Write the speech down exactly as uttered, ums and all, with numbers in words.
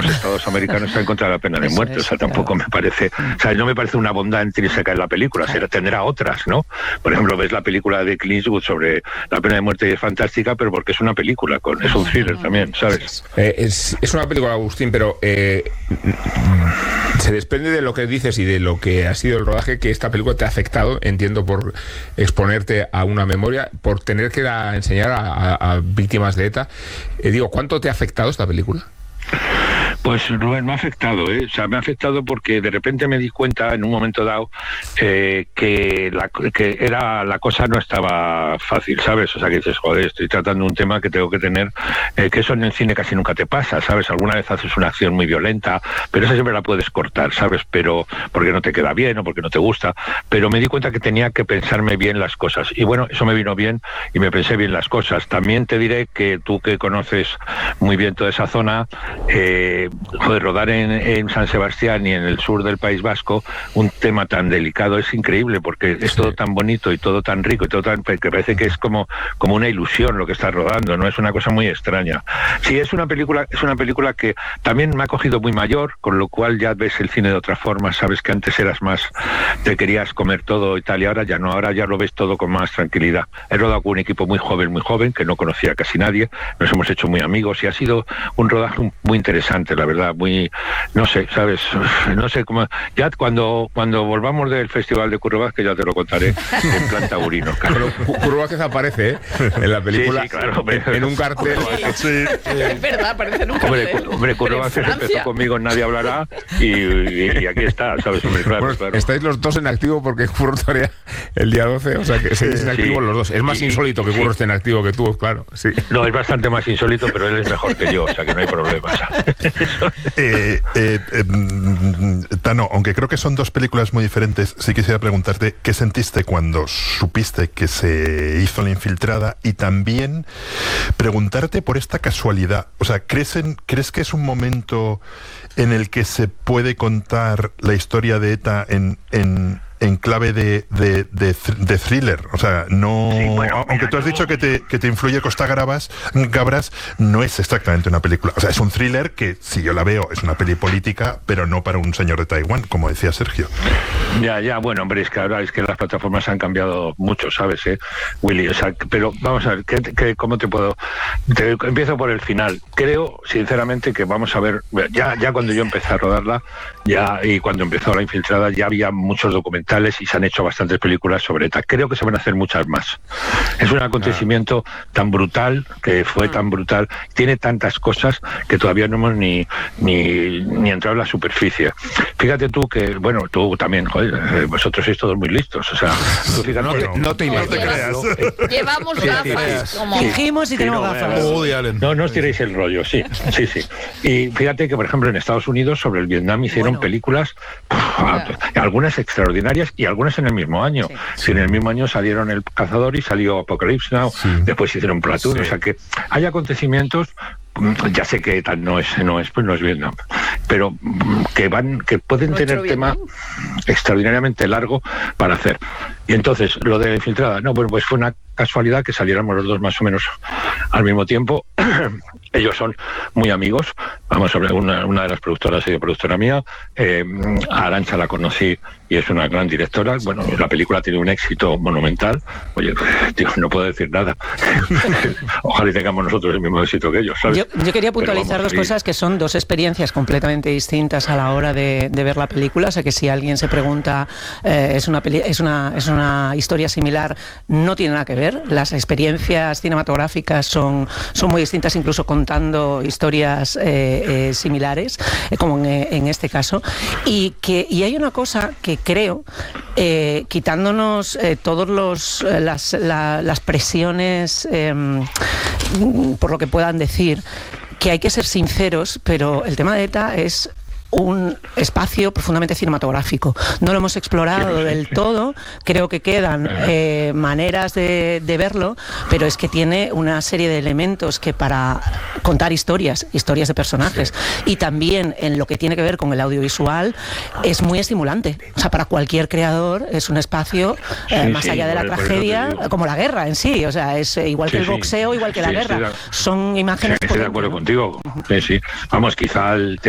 los estados americanos están contra la pena de Eso muerte, es, o sea, tampoco claro. me parece, o sea, no me parece una bondad intrínseca en la película, será, tendrá otras, ¿no? Por ejemplo, ves la película de Clint Eastwood sobre la pena de muerte y es fantástica, pero porque es una película, con, es un thriller también, ¿sabes? Eh, es, es una película, Agustín, pero eh, se desprende de lo que dices y de lo que ha sido el rodaje, que esta película te ha afectado, entiendo, por exponerte a una memoria, por tener que da, enseñar a, a, a víctimas de ETA. Eh, digo, ¿cuánto te ha afectado esta película? Pues Rubén, me ha afectado, ¿eh? O sea, me ha afectado porque de repente me di cuenta en un momento dado eh, que, la, que era la cosa no estaba fácil, ¿sabes? O sea, que dices, joder, estoy tratando un tema que tengo que tener, eh, que eso en el cine casi nunca te pasa, ¿sabes? Alguna vez haces una acción muy violenta, pero esa siempre la puedes cortar, ¿sabes? Pero porque no te queda bien o porque no te gusta, pero me di cuenta que tenía que pensarme bien las cosas. Y bueno, eso me vino bien y me pensé bien las cosas. También te diré que tú que conoces muy bien toda esa zona, eh, joder, rodar en, en San Sebastián y en el sur del País Vasco un tema tan delicado es increíble porque es todo tan bonito y todo tan rico y todo tan, que parece que es como, como una ilusión lo que estás rodando, ¿no? Es una cosa muy extraña. Sí, es una película, es una película que también me ha cogido muy mayor, con lo cual ya ves el cine de otra forma, sabes que antes eras más, te querías comer todo y tal, y ahora ya no, ahora ya lo ves todo con más tranquilidad. He rodado con un equipo muy joven, muy joven, que no conocía a casi nadie, nos hemos hecho muy amigos y ha sido un rodaje muy interesante, la verdad, muy, no sé, sabes, no sé cómo, ya cuando cuando volvamos del Festival de Curro Vázquez ya te lo contaré en plan taurino. Pero Curro Vázquez aparece, ¿eh? En la película, sí, sí, claro, en, en un cartel. Sí. Es verdad, aparece en un cartel. Hombre, hombre, Curro Vázquez empezó conmigo en Nadie Hablará y, y, y aquí está, ¿sabes? Hombre, claro, Bueno, claro. estáis los dos en activo porque Curro estaría el día doce, o sea que seguís en activo Sí. los dos. Es más Sí, insólito que sí. Curro esté en activo que tú, claro, sí. No, es bastante más insólito, pero él es mejor que yo, o sea que no hay problema. Eh, eh, eh, mm, Tano, aunque creo que son dos películas muy diferentes, sí quisiera preguntarte qué sentiste cuando supiste que se hizo La Infiltrada y también preguntarte por esta casualidad. O sea, ¿crees, en, ¿crees que es un momento en el que se puede contar la historia de ETA en... en en clave de, de, de, de thriller? O sea, no... Sí, bueno, aunque mira, tú has yo- dicho que te, que te influye Costa Gabras, Gabras, no es exactamente una película. O sea, es un thriller que, si yo la veo, es una peli política, pero no para un señor de Taiwán, como decía Sergio. Ya, ya, bueno, hombre, es que ahora es que las plataformas han cambiado mucho, ¿sabes, eh, Willy? O sea, pero vamos a ver, ¿qué, qué, ¿cómo te puedo...? Te, empiezo por el final. Creo, sinceramente, que vamos a ver, ya, ya cuando yo empecé a rodarla, ya y cuando empezó La Infiltrada, ya había muchos documentales y se han hecho bastantes películas sobre ETA. Creo que se van a hacer muchas más. Es un acontecimiento tan brutal, que fue tan brutal, tiene tantas cosas que todavía no hemos ni, ni, ni entrado en la superficie. Fíjate tú que, bueno, tú también, joder, eh, vosotros sois todos muy listos, o sea, tú fíjate, No te, Bueno, no te no te imaginas. creas. Llevamos Sí, gafas, sí, como sí. fingimos y Sí, tenemos no, gafas. eh, Woody Allen. No, no os tiréis el rollo, sí, sí, sí. Y fíjate que, por ejemplo, en Estados Unidos sobre el Vietnam hicieron Bueno. películas, puf, algunas extraordinarias y algunas en el mismo año. Sí. Si en el mismo año salieron El Cazador y salió Apocalypse Now, después hicieron Platoon, o sea que hay acontecimientos. Ya sé que tal no es, no es, pues no es Vietnam, pero mm, que van, que pueden Nuestro tener tema Vietnam. extraordinariamente largo para hacer. Y entonces, lo de La Infiltrada, no, bueno, pues fue una casualidad que saliéramos los dos más o menos al mismo tiempo. Ellos son muy amigos, vamos, sobre una, una de las productoras ha sido productora mía, eh, a Arantxa la conocí y es una gran directora. Bueno, la película tiene un éxito monumental. Oye, tío, no puedo decir nada. Ojalá y tengamos nosotros el mismo éxito que ellos, ¿sabes? Yo, yo quería Pero puntualizar vamos, dos sí. cosas que son dos experiencias completamente distintas a la hora de, de ver la película. O sea que si alguien se pregunta, eh, es, una peli es, una, es una historia similar, no tiene nada que ver. Las experiencias cinematográficas son, son muy distintas, incluso contando historias eh, eh, similares, eh, como en, en este caso. Y, que, y hay una cosa que creo, eh, quitándonos eh, todos los eh, las, la, las presiones eh, por lo que puedan decir, que hay que ser sinceros, pero el tema de ETA es un espacio profundamente cinematográfico. No lo hemos explorado del todo, creo que quedan eh, maneras de, de verlo, pero es que tiene una serie de elementos que para contar historias, historias de personajes, y también en lo que tiene que ver con el audiovisual, es muy estimulante. O sea, para cualquier creador es un espacio, eh, Sí, más sí, allá de la por- por eso te tragedia, digo. como la guerra en sí. O sea, es eh, igual Sí, que el sí. boxeo, igual que la Sí, estoy guerra. de- Son Sí, imágenes estoy de acuerdo potentes, ¿no? contigo. Sí, sí. Vamos, quizá el tema